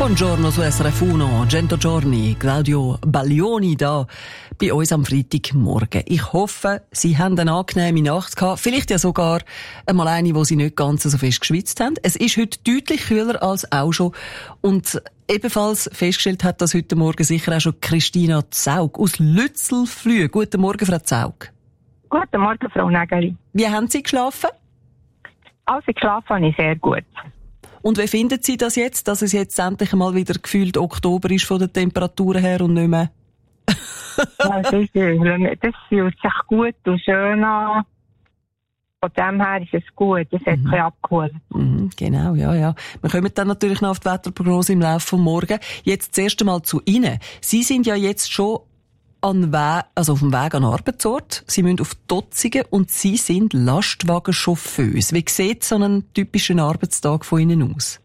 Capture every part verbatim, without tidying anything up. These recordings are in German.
Buongiorno su S R F uno, cento giorni, Claudio Baglioni da bei uns am Freitagmorgen. Ich hoffe, Sie haben eine angenehme Nacht gehabt, vielleicht ja sogar einmal eine, wo Sie nicht ganz so fest geschwitzt haben. Es ist heute deutlich kühler als auch schon und ebenfalls festgestellt hat das heute Morgen sicher auch schon Christina Zaug aus Lützelflüh. Guten Morgen, Frau Zaug. Guten Morgen, Frau Nägeli. Wie haben Sie geschlafen? Also geschlafen habe ich sehr gut. Und wie finden Sie das jetzt, dass es jetzt endlich mal wieder gefühlt Oktober ist von den Temperaturen her und nicht mehr? Ja, das, ist, das fühlt sich gut und schön an. Von dem her ist es gut, es hat mhm. sich abgeholt. Mhm, genau, ja, ja. Wir kommen dann natürlich noch auf die Wetterprognose im Laufe des Morgen. Jetzt zuerst einmal zu Ihnen. Sie sind ja jetzt schon an We- also auf dem Weg an den Arbeitsort. Sie müssen auf Dotzigen und Sie sind Lastwagenchauffeuse. Wie sieht so ein typischer Arbeitstag von Ihnen aus?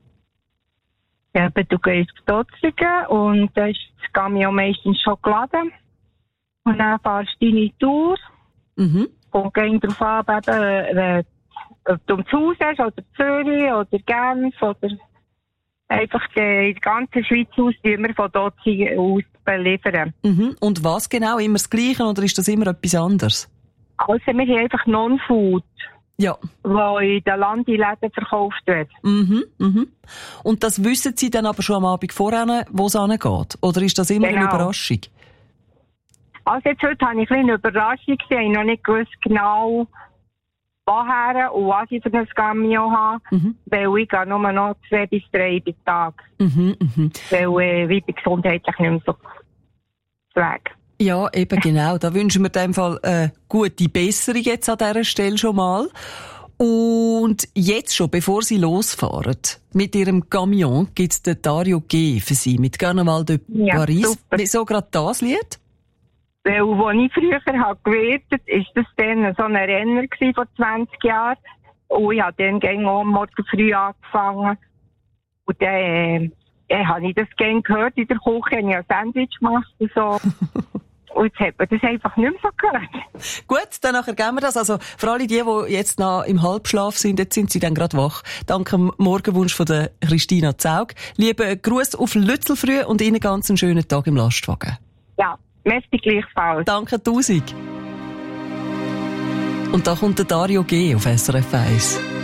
Ja, du gehst auf Dotzigen und da ist das Camion meistens schon geladen. Und dann fahrst du deine Tour. Mhm. Und gehen darauf an, eben, ob du ums Haus hast, oder Zürich, oder Genf, oder einfach die, die ganze Schweiz aus, die wir von Dotzigen aus beliefern. Mhm. Und was genau? Immer das Gleiche oder ist das immer etwas anderes? Also wir haben einfach Non-Food, ja, wo in den Landeläden verkauft wird. Mhm, mhm. Und das wissen Sie dann aber schon am Abend vorher, wo es hingeht? Oder ist das immer genau. eine Überraschung? Also jetzt heute habe ich ein bisschen eine Überraschung gesehen. Ich habe noch nicht gewusst genau, woher und was ich für ein Camion habe. Mhm. Weil ich gehe nur noch zwei bis drei bei Tag. Mhm, mhm. Weil äh, ich bin gesundheitlich nicht mehr so weg. Ja, eben genau. Da wünschen wir in dem Fall eine gute Besserung jetzt an dieser Stelle schon mal. Und jetzt schon, bevor Sie losfahren, mit Ihrem Camion gibt es den Dario G. für Sie mit Carnaval de ja, Paris. Super. Wieso gerade das Lied? Weil, als ich früher habe gewertet, ist das dann so ein Renner gewesen, vor zwanzig Jahren. Und ich habe dann gegen morgen früh angefangen. Und dann, äh, dann habe ich das gerne gehört in der Küche, habe ich ein Sandwich gemacht und so. Und jetzt hat man das einfach nicht mehr so gehört. Gut, dann nachher geben wir das. Also, für alle die, die jetzt noch im Halbschlaf sind, jetzt sind sie dann gerade wach. Danke dem Morgenwunsch von der Christina Zaug. Lieben Gruß auf Lützelfrüh und Ihnen ganz einen schönen Tag im Lastwagen. Ja. Merci gleichfalls. Danke tausend. Und da kommt der Dario G. auf S R F eins.